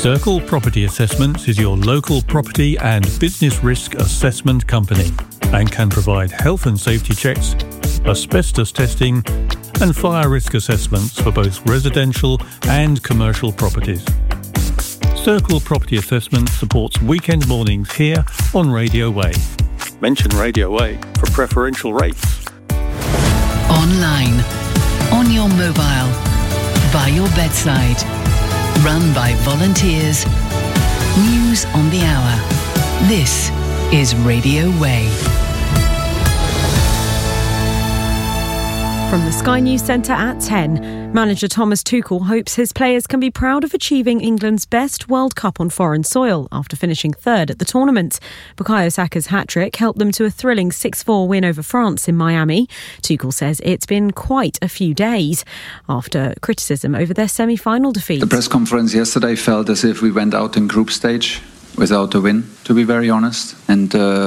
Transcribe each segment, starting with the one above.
Circle Property Assessments is your local property and business risk assessment company and can provide health and safety checks, asbestos testing and fire risk assessments for both residential and commercial properties. Circle Property Assessment supports weekend mornings here on Radio Way. Mention Radio Way for preferential rates. Online, on your mobile, by your bedside. Run by volunteers. News on the hour. This is Radio Way. From the Sky News Centre at 10, manager Thomas Tuchel hopes his players can be proud of achieving England's best World Cup on foreign soil after finishing third at the tournament. Bukayo Saka's hat-trick helped them to a thrilling 6-4 win over France in Miami. Tuchel says it's been quite a few days after criticism over their semi-final defeat. The press conference yesterday felt as if we went out in group stage without a win, to be very honest. And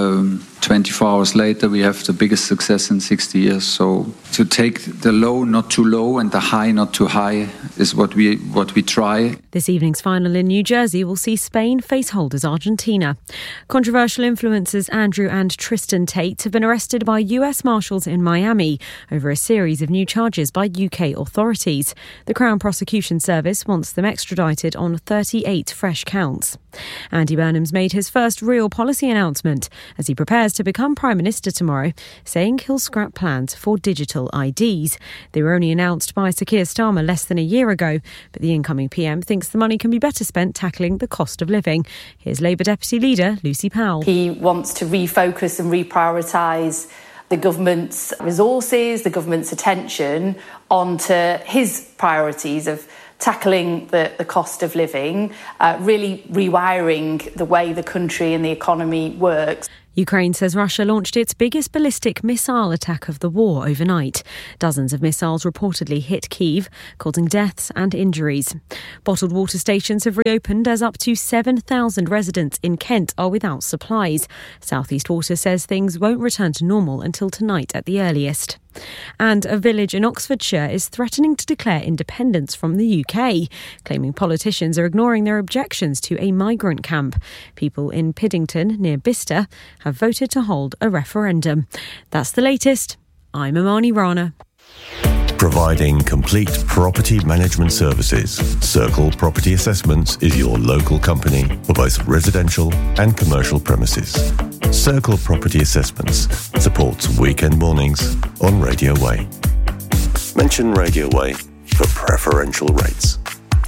24 hours later, we have the biggest success in 60 years. So to take the low not too low and the high not too high is what we try. This evening's final in New Jersey will see Spain face holders Argentina. Controversial influencers Andrew and Tristan Tate have been arrested by US Marshals in Miami over a series of new charges by UK authorities. The Crown Prosecution Service wants them extradited on 38 fresh counts. Andy Burnham's made his first real policy announcement as he prepares to become Prime Minister tomorrow, saying he'll scrap plans for digital IDs. They were only announced by Sir Keir Starmer less than a year ago, but the incoming PM thinks the money can be better spent tackling the cost of living. Here's Labour Deputy Leader Lucy Powell. He wants to refocus and reprioritise the government's resources, the government's attention onto his priorities of tackling the cost of living, really rewiring the way the country and the economy works. Ukraine says Russia launched its biggest ballistic missile attack of the war overnight. Dozens of missiles reportedly hit Kyiv, causing deaths and injuries. Bottled water stations have reopened as up to 7,000 residents in Kent are without supplies. South East Water says things won't return to normal until tonight at the earliest. And a village in Oxfordshire is threatening to declare independence from the UK, claiming politicians are ignoring their objections to a migrant camp. People in Piddington, near Bicester, have voted to hold a referendum. That's the latest. I'm Amani Rana. Providing complete property management services, Circle Property Assessments is your local company for both residential and commercial premises. Circle Property Assessments supports weekend mornings on Radio Way. Mention Radio Way for preferential rates.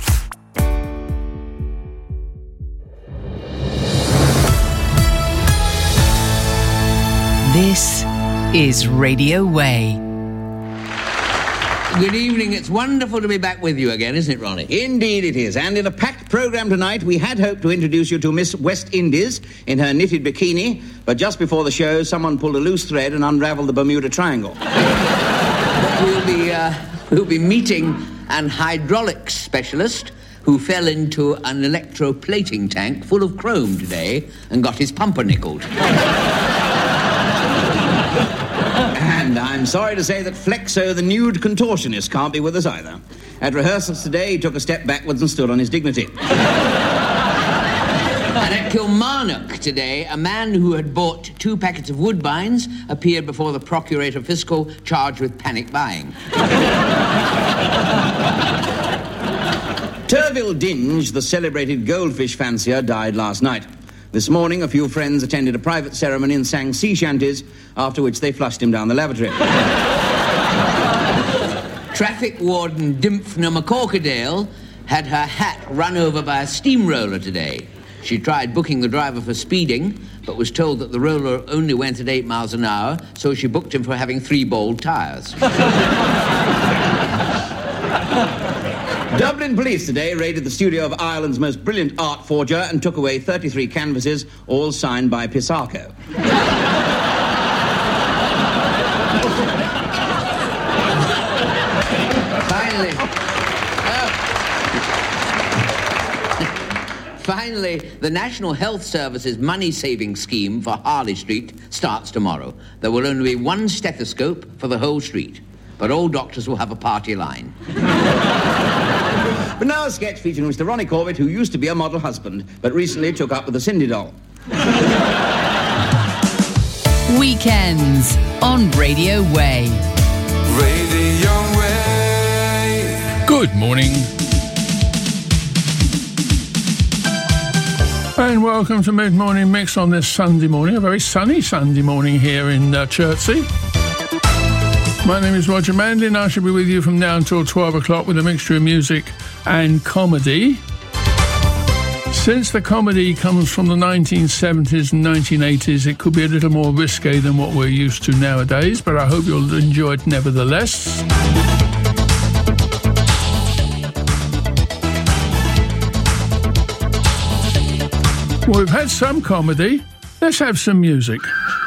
This is Radio Way. Good evening. It's wonderful to be back with you again, isn't it, Ronnie? Indeed it is. And in a packed programme tonight, we had hoped to introduce you to Miss West Indies in her knitted bikini, but just before the show, someone pulled a loose thread and unravelled the Bermuda Triangle. We'll be meeting an hydraulics specialist who fell into an electroplating tank full of chrome today and got his pumpernickeled. And I'm sorry to say that Flexo, the nude contortionist, can't be with us either. At rehearsals today, he took a step backwards and stood on his dignity. And at Kilmarnock today, a man who had bought 2 packets of Woodbines appeared before the Procurator Fiscal charged with panic buying. Turville Dinge, the celebrated goldfish fancier, died last night. This morning, a few friends attended a private ceremony and sang sea shanties, after which they flushed him down the lavatory. Traffic warden Dymphna McCorkadale had her hat run over by a steamroller today. She tried booking the driver for speeding, but was told that the roller only went at 8 miles an hour, so she booked him for having 3 bald tyres. Dublin police today raided the studio of Ireland's most brilliant art forger and took away 33 canvases, all signed by Pisarco. Finally, the National Health Service's money-saving scheme for Harley Street starts tomorrow. There will only be 1 stethoscope for the whole street, but all doctors will have a party line. But now a sketch featuring Mr. Ronnie Corbett, who used to be a model husband, but recently took up with the Cindy doll. Weekends on Radio Way. Radio Way. Good morning. And welcome to Mid-Morning Mix on this Sunday morning, a very sunny Sunday morning here in Chertsey. My name is Roger Manley and I shall be with you from now until 12 o'clock with a mixture of music and comedy. Since the comedy comes from the 1970s and 1980s, it could be a little more risque than what we're used to nowadays, but I hope you'll enjoy it nevertheless. Well, we've had some comedy. Let's have some music.